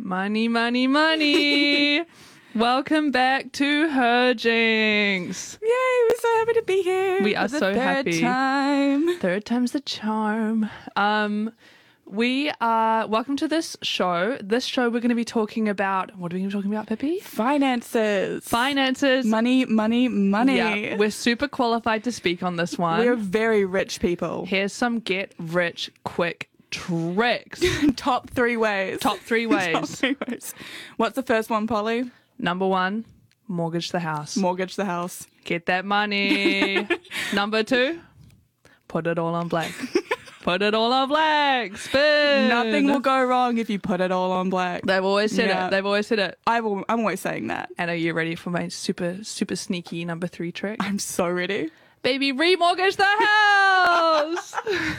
Money, money, money. Welcome back to Her Jinx. Yay, we're so happy to be here. We are so happy. Third time's the charm. Welcome to this show. This show we're going to be talking about, what are we going to be talking about, Pippi? Finances. Money. Yeah, we're super qualified to speak on this one. We're very rich people. Here's some get rich quick tricks. Top three ways. Top three ways. Top 3 ways. What's the first one, Polly? Number 1, mortgage the house. Mortgage the house. Get that money. Number 2, put it all on black. Put it all on black. Spin. Nothing will go wrong if you put it all on black. They've always said it. They've always said it. I'm always saying that. And are you ready for my super sneaky number 3 trick? I'm so ready. Baby, remortgage the house.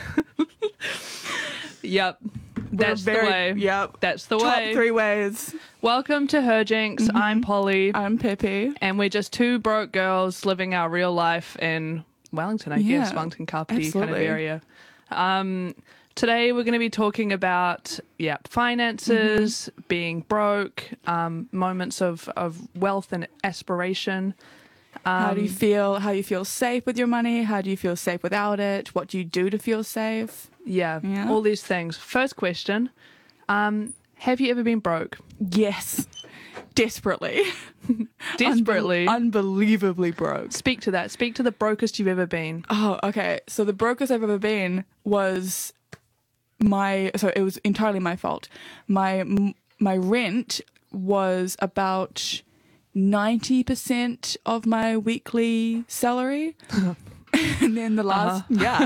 Yep. That's the way. Yep. That's the way. Top 3 ways. Welcome to Her Jinx. Mm-hmm. I'm Polly. I'm Pippi. And we're just 2 broke girls living our real life in Wellington, I guess. Wellington, Kapiti kind of area. Today we're going to be talking about finances, being broke, moments of wealth and aspiration. How do you feel? How you feel safe with your money? How do you feel safe without it? What do you do to feel safe? Yeah, all these things. First question, have you ever been broke? Yes. Desperately. Desperately? Unbelievably broke. Speak to that. Speak to the brokest you've ever been. Oh, okay. So the brokest I've ever been was so it was entirely my fault. My rent was about 90% of my weekly salary. And then the last,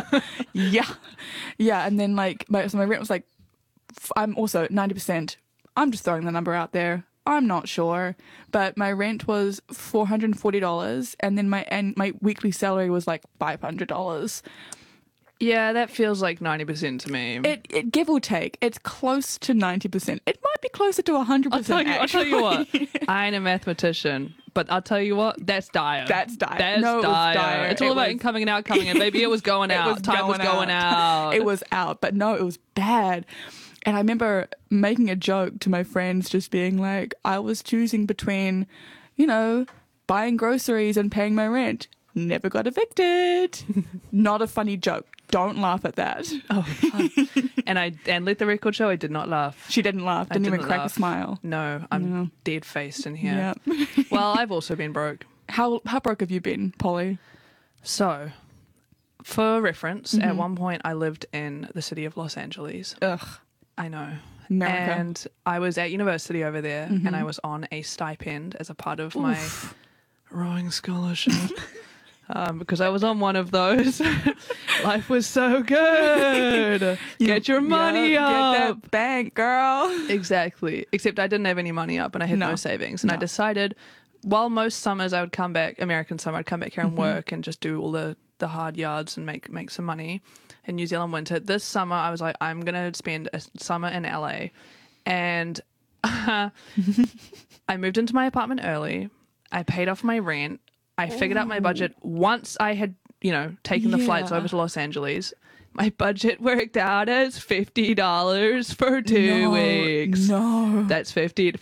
yeah. And then my rent was like, I'm also 90%. I'm just throwing the number out there. I'm not sure, but my rent was $440, and then my weekly salary was like $500. Yeah, that feels like 90% to me. It give or take, it's close to 90%. It might be closer to 100%. I'll tell you what. I ain't a mathematician, but I'll tell you what. That's dire. That's dire. That's no, dire. It was dire. It's all about coming out, baby. It was going out. Time was going out. It was out, but no, it was bad. And I remember making a joke to my friends, just being like, I was choosing between, buying groceries and paying my rent. Never got evicted. Not a funny joke. Don't laugh at that. Oh, and let the record show, I did not laugh. She didn't laugh. Didn't even crack a smile. No, I'm dead faced in here. Yep. Well, I've also been broke. How broke have you been, Polly? So, for reference, at one point I lived in the city of Los Angeles. Ugh. I know. America. And I was at university over there, and I was on a stipend as a part of my rowing scholarship. Because I was on one of those. Life was so good. Get your money up. Get that bank, girl. Exactly. Except I didn't have any money up, and I had no savings. And I decided, while most summers I would come back, American summer, I'd come back here and work and just do all the hard yards and make some money. In New Zealand winter, this summer I was like, I'm gonna spend a summer in LA, and I moved into my apartment early. I paid off my rent. I figured out my budget once I had taken the flights over to Los Angeles. My budget worked out as $50 for 2 weeks. No, that's $50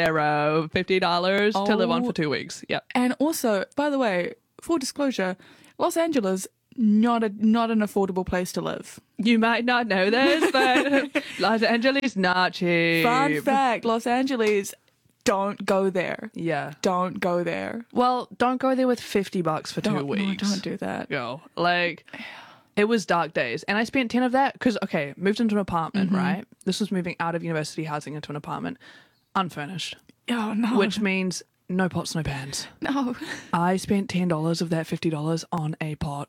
to live on for 2 weeks. Yep. And also, by the way, full disclosure, Los Angeles, not an affordable place to live. You might not know this, but Los Angeles not cheap. Fun fact, Los Angeles, don't go there. Yeah. Don't go there. Well, don't go there with $50 for 2 weeks. No, don't do that. Go. It was dark days. And I spent 10 of that because, moved into an apartment, right? This was moving out of university housing into an apartment, unfurnished. Oh, no. Which means no pots, no pans. No. I spent $10 of that $50 on a pot.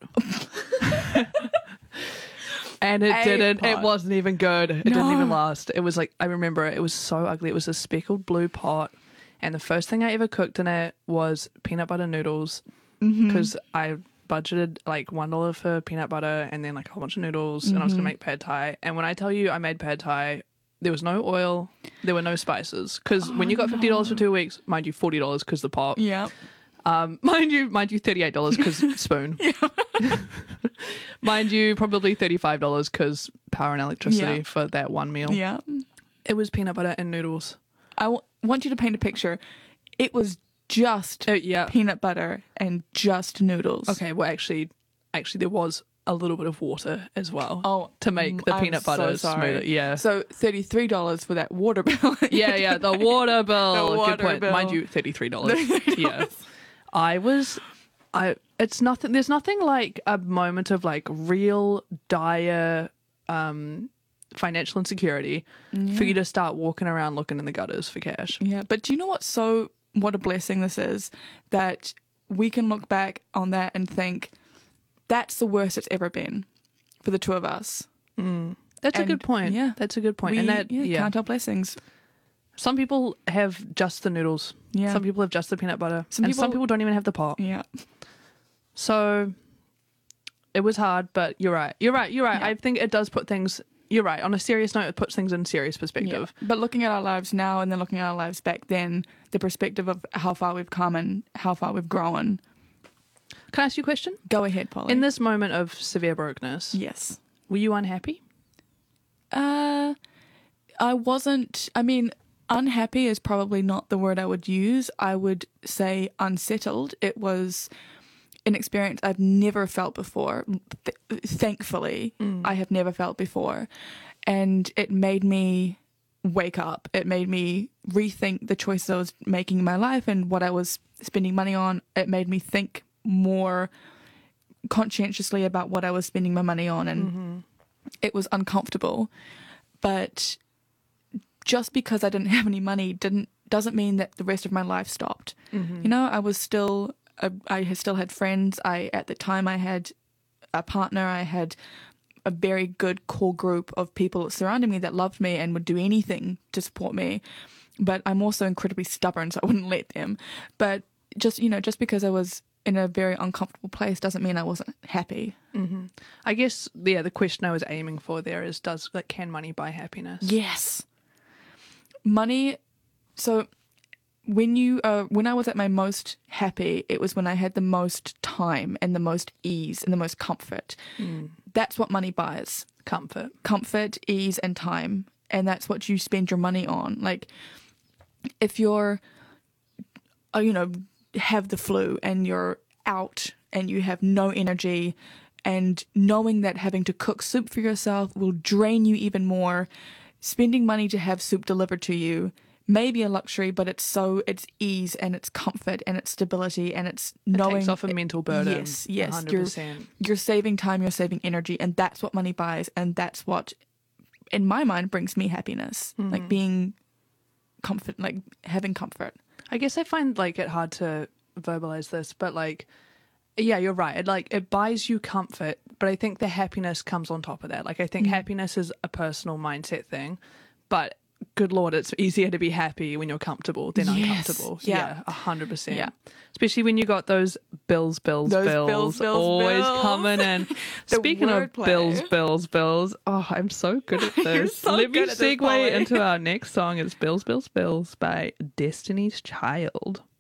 And it wasn't even good. It didn't even last. It was I remember it was so ugly. It was a speckled blue pot. And the first thing I ever cooked in it was peanut butter noodles. Because I budgeted $1 for peanut butter and then a whole bunch of noodles. And I was going to make pad thai. And when I tell you I made pad thai, there was no oil. There were no spices. Because when you got $50 for 2 weeks, mind you, $40 because the pot. Yeah. Mind you, $38 because spoon. Mind you, probably $35 because power and electricity for that one meal. Yeah. It was peanut butter and noodles. want you to paint a picture. It was just peanut butter and just noodles. Okay, well, actually, there was a little bit of water as well to make the peanut butter smoother. Yeah. So $33 for that water bill. Yeah, the water bill. Good point. Mind you, $33. Yeah. It's nothing. There's nothing like a moment of like real dire financial insecurity for you to start walking around looking in the gutters for cash. Yeah, but do you know what a blessing this is, that we can look back on that and think that's the worst it's ever been for the two of us. That's a good point. Yeah, that's a good point. And count our blessings. Some people have just the noodles. Yeah. Some people have just the peanut butter. Some people don't even have the pot. Yeah. So it was hard, but you're right. Yeah. I think it does put things. You're right. On a serious note, it puts things in serious perspective. Yeah. But looking at our lives now and then looking at our lives back then, the perspective of how far we've come and how far we've grown. Can I ask you a question? Go ahead, Polly. In this moment of severe brokenness, yes, were you unhappy? I wasn't. I mean, unhappy is probably not the word I would use. I would say unsettled. It was an experience I've never felt before. Thankfully, I have never felt before. And it made me wake up. It made me rethink the choices I was making in my life and what I was spending money on. It made me think more conscientiously about what I was spending my money on. And it was uncomfortable. But just because I didn't have any money doesn't mean that the rest of my life stopped. You know, I still had friends. At the time I had a partner. I had a very good core group of people surrounding me that loved me and would do anything to support me. But I'm also incredibly stubborn, so I wouldn't let them. But just because I was in a very uncomfortable place doesn't mean I wasn't happy. I guess the question I was aiming for there is, can money buy happiness? Yes. Money. So when I was at my most happy, it was when I had the most time and the most ease and the most comfort. That's what money buys. Comfort, ease, and time. And that's what you spend your money on. Like, if you're, have the flu and you're out and you have no energy, and knowing that having to cook soup for yourself will drain you even more, spending money to have soup delivered to you may be a luxury, but it's ease and it's comfort and it's stability and it's knowing. It takes off a mental burden. Yes. 100%. You're saving time, you're saving energy, and that's what money buys, and that's what, in my mind, brings me happiness. Like being comfort, like having comfort. I guess I find it hard to verbalize this, but yeah, you're right. It buys you comfort, but I think the happiness comes on top of that. I think happiness is a personal mindset thing, but good Lord, it's easier to be happy when you're comfortable than uncomfortable. Yeah, 100%. Yeah. Especially when you got those bills always coming in. Speaking of bills, oh, I'm so good at this. Let me segue into our next song. It's Bills by Destiny's Child.